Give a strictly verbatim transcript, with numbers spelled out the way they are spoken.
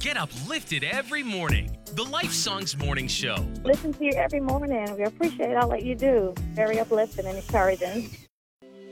Get uplifted every morning. The Life Songs Morning Show. Listen to you every morning. We appreciate all that you do. Very uplifting and encouraging.